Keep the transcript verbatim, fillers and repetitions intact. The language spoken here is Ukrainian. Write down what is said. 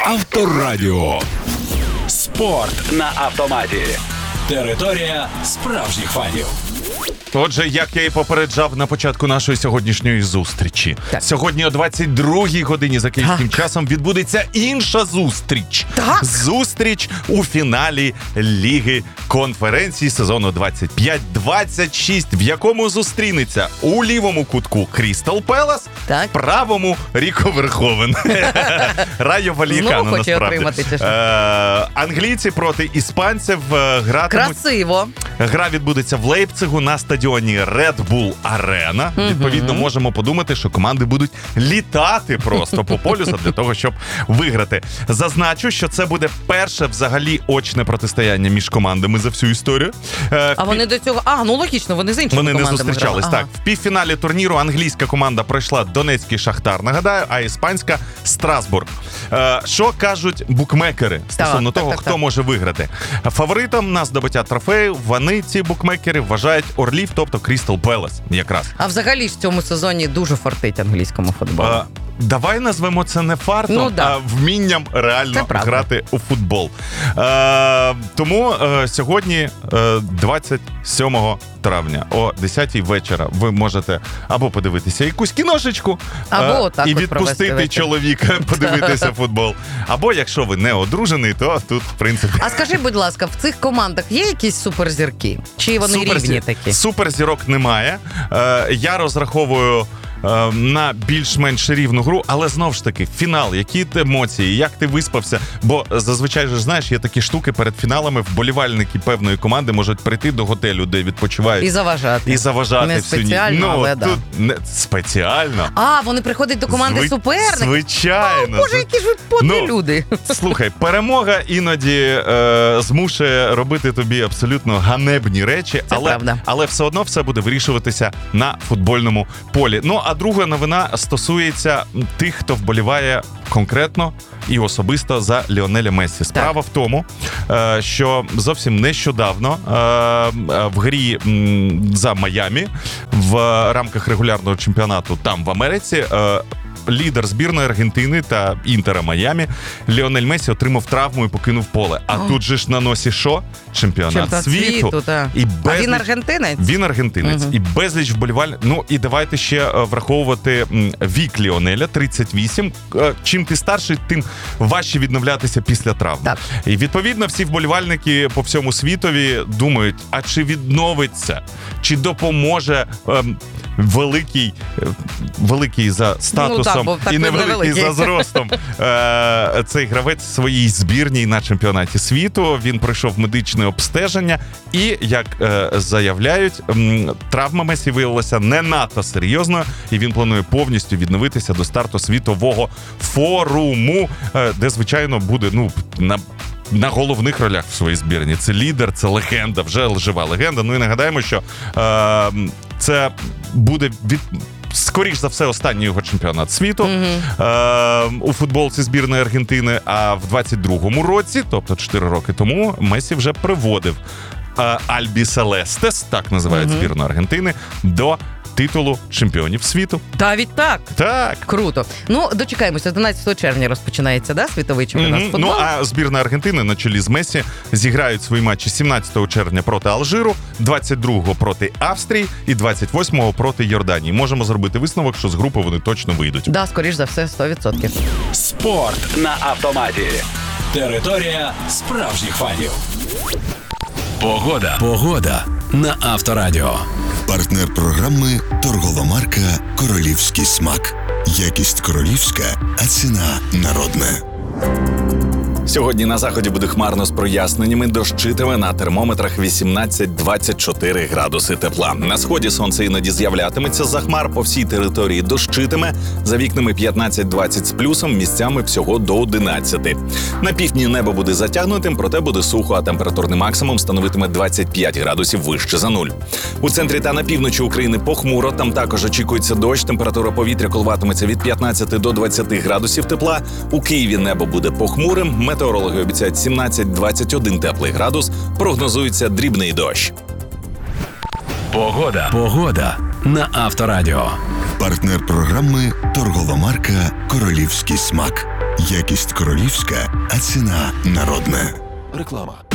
Авторадіо. Спорт на автоматі. Територія справжніх фанів. Отже, як я і попереджав на початку нашої сьогоднішньої зустрічі. Так. Сьогодні о двадцять другій годині за київським так. часом відбудеться інша зустріч. Так. Зустріч у фіналі Ліги конференції сезону двадцять п'ять двадцять шість, в якому зустрінеться у лівому кутку Крістал Пелас, в правому Ріко Верховен. Райо Вальєкано, насправді. Е, англійці проти іспанців гратимуть. Красиво. Гра відбудеться в Лейпцигу на стадіоні Red Bull Arena. Mm-hmm. Відповідно, можемо подумати, що команди будуть літати просто по полю для того, щоб виграти. Зазначу, що це буде перше взагалі очне протистояння між командами за всю історію. Е, а вони пів... до цього... А, ну логічно, вони з іншими вони командами не зустрічались. Ага. Так, в півфіналі турніру англійська команда пройшла Донецький Шахтар, нагадаю, а іспанська Страсбург. Е, що кажуть букмекери стосовно так, того, так, так, хто так. може виграти? Фаворитом на здобуття трофею вони, ці букмекери, вважають Орлів, тобто Крістал Пелас якраз. А взагалі в цьому сезоні дуже фартить англійському футболу. А, давай назвемо це не фартом, ну, да. а вмінням реально грати у футбол. А, тому а, сьогодні а, двадцять сьомого травня о десятій вечора ви можете або подивитися якусь кіношечку, або а, і відпустити чоловіка подивитися футбол. Або, якщо ви не одружений, то тут, в принципі... А скажи, будь ласка, в цих командах є якісь суперзірки? Чи вони Суперзір... рівні такі? Суперзірок немає. Е, я розраховую е, на більш-менш рівну гру, але знову ж таки, фінал, які емоції, як ти виспався, бо зазвичай же, знаєш, є такі штуки перед фіналами, вболівальники певної команди можуть прийти до готелю, де відпочивають. І заважати. І заважати не всю ніч. спеціально, ну, але тут да. не спеціально. А, вони приходять до команди Зви... суперника? Звичайно. О, Боже, які ж ви подлі ну, люди. Слухай, перемога іноді е, змушує робити тобі абсолютно ганебні речі, це але, правда. але все одно все буде вирішуватися на футбольному полі. Ну, а друга новина стосується тих, хто вболіває конкретно і особисто за Ліонеля Мессі. Справа так. в тому, що зовсім нещодавно в грі за Майамі в рамках регулярного чемпіонату там в Америці лідер збірної Аргентини та Інтера Майамі Ліонель Мессі отримав травму і покинув поле. А О. тут же ж на носі що? Чемпіонат, Чемпіонат світу. світу і безліч... А він аргентинець? Він аргентинець. Угу. І безліч вболівальників. Ну і давайте ще враховувати вік Ліонеля, тридцять вісім. Чим ти старший, тим важче відновлятися після травми. Так. І відповідно всі вболівальники по всьому світові думають, а чи відновиться, чи допоможе ем, великий, великий за статусом ну, так, і невеликий за зростом е, цей гравець своїй збірній на чемпіонаті світу. Він пройшов медичне обстеження і, як е, заявляють, м, травма Месі виявилася не надто серйозною, і він планує повністю відновитися до старту світового форуму, е, де, звичайно, буде, ну, на на головних ролях в своїй збірні. Це лідер, це легенда, вже жива легенда. Ну і нагадаємо, що е, це буде від... скоріш за все, останній його чемпіонат світу mm-hmm. е, у футболці збірної Аргентини, а в двадцять другому році, тобто чотири роки тому, Месі вже приводив е, Альбі Селестес, так називають mm-hmm. збірну Аргентини, до титулу чемпіонів світу. Навіть так? Так. Круто. Ну, дочекаємося, одинадцятого червня розпочинається, да, світовий чемпіонат mm-hmm. футболу? Ну, а збірна Аргентини на чолі з Месі зіграють свої матчі сімнадцятого червня проти Алжиру, двадцять другого проти Австрії і двадцять восьмого проти Йорданії. Можемо зробити висновок, що з групи вони точно вийдуть. Да, скоріш за все, сто відсотків. Спорт на автоматі. Територія справжніх фанів. Погода. Погода на Авторадіо. Партнер програми – торгова марка «Королівський смак». Якість королівська, а ціна народна. Сьогодні на заході буде хмарно з проясненнями, дощитиме, на термометрах вісімнадцять двадцять чотири градуси тепла. На сході сонце іноді з'являтиметься з-за хмар, по всій території дощитиме, за вікнами п'ятнадцять двадцять з плюсом, місцями всього до одинадцяти. На півдні небо буде затягнутим, проте буде сухо, а температурний максимум становитиме двадцять п'ять градусів вище за нуль. У центрі та на півночі України похмуро, там також очікується дощ, температура повітря коливатиметься від п'ятнадцяти до двадцяти градусів тепла. У Києві небо буде похмурим, метеорологи обіцяють сімнадцять двадцять один теплий градус, прогнозується дрібний дощ. Погода. Погода на Авторадіо. Партнер програми – торгова марка «Королівський смак». Якість королівська, а ціна народна. Реклама.